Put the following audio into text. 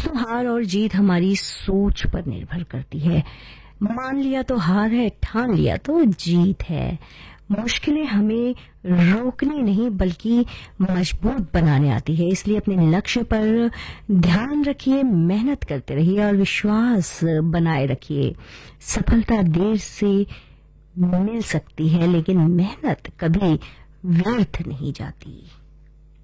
दोस्तों, हार और जीत हमारी सोच पर निर्भर करती है। मान लिया तो हार है, ठान लिया तो जीत है। मुश्किलें हमें रोकने नहीं बल्कि मजबूत बनाने आती है। इसलिए अपने लक्ष्य पर ध्यान रखिए, मेहनत करते रहिए और विश्वास बनाए रखिए। सफलता देर से मिल सकती है, लेकिन मेहनत कभी व्यर्थ नहीं जाती।